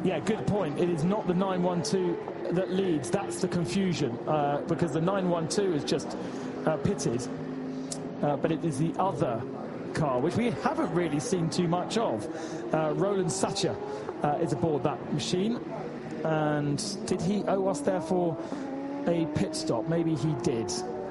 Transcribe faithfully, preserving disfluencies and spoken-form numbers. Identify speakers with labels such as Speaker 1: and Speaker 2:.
Speaker 1: Yeah, good point. It is not the nine one two that leads. That's the confusion, uh, because the nine one two is just uh, pitted, uh, but it is the other car, which we haven't really seen too much of. Uh, Roland Sacher uh, is aboard that machine. And did he owe us, therefore, a pit stop? Maybe he did.